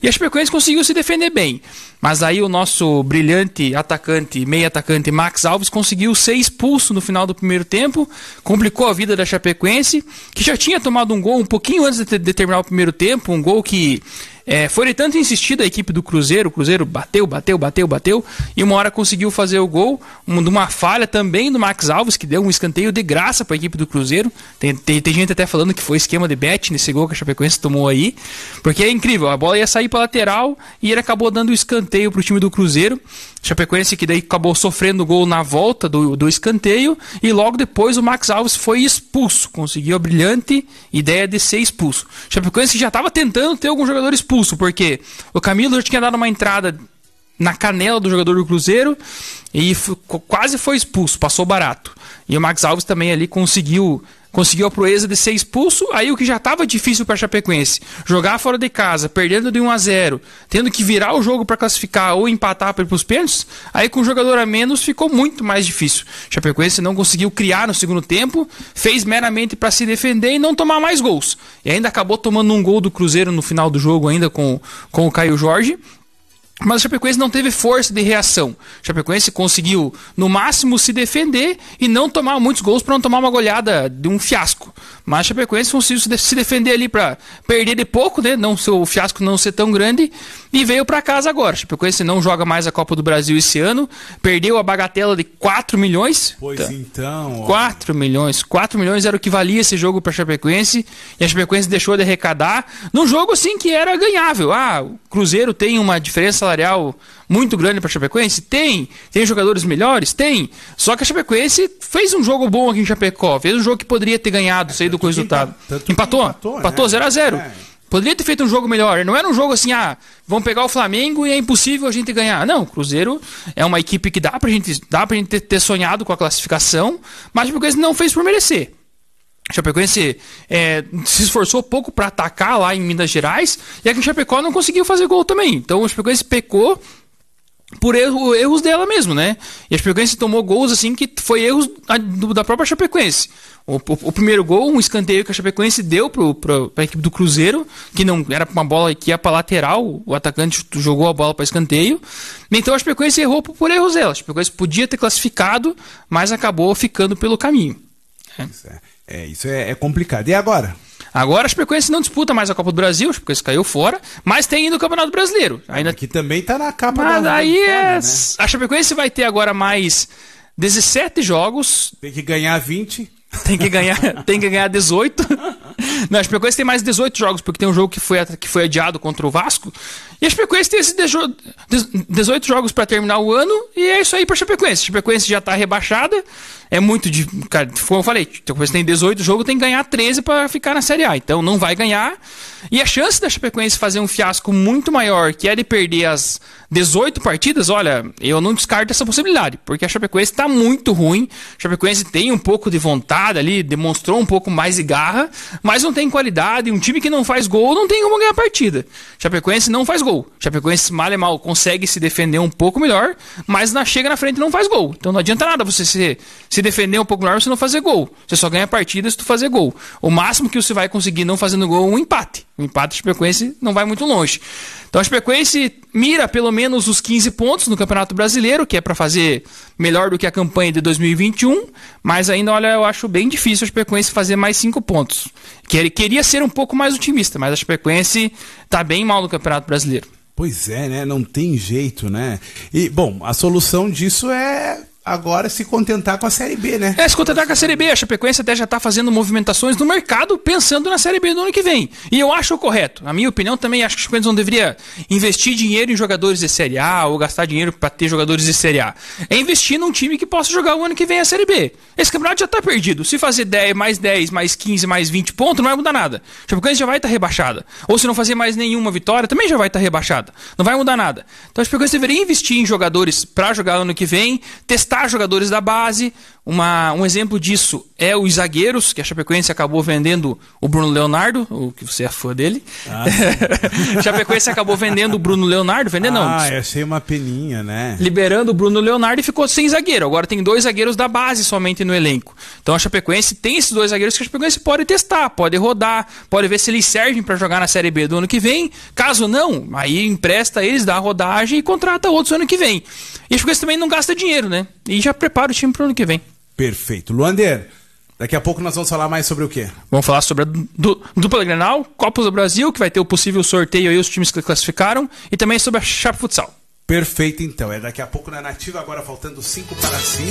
E a Chapecoense conseguiu se defender bem. Mas aí o nosso brilhante atacante, meio atacante Max Alves conseguiu ser expulso no final do primeiro tempo, complicou a vida da Chapecoense, que já tinha tomado um gol um pouquinho antes de terminar o primeiro tempo, um gol que foi de tanto insistido a equipe do Cruzeiro, o Cruzeiro bateu, e uma hora conseguiu fazer o gol, de uma falha também do Max Alves, que deu um escanteio de graça para a equipe do Cruzeiro. Tem gente até falando que foi esquema de bet nesse gol que a Chapecoense tomou aí, porque é incrível, a bola ia sair para lateral e ele acabou dando o escanteio para o time do Cruzeiro. Chapecoense que daí acabou sofrendo gol na volta do escanteio, e logo depois o Max Alves foi expulso, conseguiu a brilhante ideia de ser expulso. Chapecoense já estava tentando ter algum jogador expulso, porque o Camilo já tinha dado uma entrada na canela do jogador do Cruzeiro e quase foi expulso, passou barato. E o Max Alves também ali conseguiu a proeza de ser expulso. Aí o que já estava difícil para a Chapecoense, jogar fora de casa, perdendo de 1-0, tendo que virar o jogo para classificar ou empatar para ir para os pênaltis, aí com um jogador a menos ficou muito mais difícil. A Chapecoense não conseguiu criar no segundo tempo, fez meramente para se defender e não tomar mais gols. E ainda acabou tomando um gol do Cruzeiro no final do jogo ainda com o Caio Jorge. Mas a Chapecoense não teve força de reação. A Chapecoense conseguiu, no máximo, se defender e não tomar muitos gols para não tomar uma goleada de um fiasco. Mas a Chapecoense conseguiu se defender ali para perder de pouco, né? Não, o fiasco não ser tão grande, e veio para casa agora. A Chapecoense não joga mais a Copa do Brasil esse ano, perdeu a bagatela de 4 milhões. Pois então... 4 milhões. 4 milhões era o que valia esse jogo para a Chapecoense, e a Chapecoense deixou de arrecadar num jogo assim que era ganhável. O Cruzeiro tem uma diferença salarial muito grande para a Chapecoense? Tem jogadores melhores? Tem. Só que a Chapecoense fez um jogo bom aqui em Chapecó, fez um jogo que poderia ter ganhado, saído com o resultado. Empatou 0-0. Poderia ter feito um jogo melhor. Não era um jogo assim, vamos pegar o Flamengo e é impossível a gente ganhar. Não, o Cruzeiro é uma equipe que dá pra gente ter sonhado com a classificação, mas a Chapecoense não fez por merecer. A Chapecoense se esforçou pouco para atacar lá em Minas Gerais, e aqui em Chapecó não conseguiu fazer gol também. Então a Chapecoense pecou por erros dela mesmo, né? E a Chapecoense tomou gols assim que foi erros da própria Chapecoense. O primeiro gol, um escanteio que a Chapecoense deu para a equipe do Cruzeiro, que não era uma bola que ia para lateral, o atacante jogou a bola para escanteio. Então a Chapecoense errou por erros dela. A Chapecoense podia ter classificado, mas acabou ficando pelo caminho. Isso é complicado. E agora? Agora a Chapecoense não disputa mais a Copa do Brasil, a Chapecoense caiu fora, mas tem ainda o Campeonato Brasileiro. Que também está na capa mas aí né? A Chapecoense vai ter agora mais 17 jogos. Tem que ganhar 20. Tem que ganhar 18. Não, a Chapecoense tem mais 18 jogos, porque tem um jogo que foi adiado contra o Vasco. E a Chapecoense tem esses 18 jogos para terminar o ano, e é isso aí para a Chapecoense. A Chapecoense já está rebaixada. É muito de. Cara, como eu falei, a Chapecoense tem 18 jogos, tem que ganhar 13 para ficar na Série A. Então não vai ganhar. E a chance da Chapecoense fazer um fiasco muito maior, que é de perder as 18 partidas, olha, eu não descarto essa possibilidade, porque a Chapecoense está muito ruim. A Chapecoense tem um pouco de vontade ali, demonstrou um pouco mais de garra, mas não tem qualidade. Um time que não faz gol não tem como ganhar a partida. A Chapecoense não faz gol. A Chapecoense, mal e mal, consegue se defender um pouco melhor, mas chega na frente e não faz gol. Então não adianta nada você se defender um pouco melhor se não fazer gol. Você só ganha a partida se tu fazer gol. O máximo que você vai conseguir não fazendo gol é um empate. O empate da Chapecoense não vai muito longe. Então a Chapecoense mira pelo menos os 15 pontos no Campeonato Brasileiro, que é para fazer melhor do que a campanha de 2021, mas ainda, olha, eu acho bem difícil a Chapecoense fazer mais 5 pontos. Queria ser um pouco mais otimista, mas a Chapecoense está bem mal no Campeonato Brasileiro. Pois é, né? Não tem jeito, né? E, bom, a solução disso é agora se contentar com a Série B, né? Se contentar com a Série B. A Chapecoense até já está fazendo movimentações no mercado pensando na Série B do ano que vem. E eu acho correto. Na minha opinião, também acho que a Chapecoense não deveria investir dinheiro em jogadores de Série A ou gastar dinheiro para ter jogadores de Série A. É investir num time que possa jogar o ano que vem a Série B. Esse campeonato já está perdido. Se fazer 10, mais 15, mais 20 pontos, não vai mudar nada. A Chapecoense já vai estar rebaixada. Ou se não fazer mais nenhuma vitória, também já vai estar rebaixada. Não vai mudar nada. Então a Chapecoense deveria investir em jogadores para jogar o ano que vem, testar testar jogadores da base. Um exemplo disso é os zagueiros, que a Chapecoense acabou vendendo o Bruno Leonardo, o que você é fã dele. Chapecoense acabou vendendo o Bruno Leonardo, eu achei uma peninha, né? Liberando o Bruno Leonardo e ficou sem zagueiro. Agora tem 2 zagueiros da base somente no elenco. Então a Chapecoense tem esses 2 zagueiros que a Chapecoense pode testar, pode rodar, pode ver se eles servem para jogar na Série B do ano que vem. Caso não, aí empresta eles, dá a rodagem e contrata outros ano que vem. E a Chapecoense também não gasta dinheiro, né? E já prepara o time para o ano que vem. Perfeito. Luander, daqui a pouco nós vamos falar mais sobre o quê? Vamos falar sobre a dupla Grenal, Copa do Brasil, que vai ter o possível sorteio aí, os times que classificaram, e também sobre a Chape Futsal. Perfeito, então. É daqui a pouco na Nativa, agora faltando 5 para 5.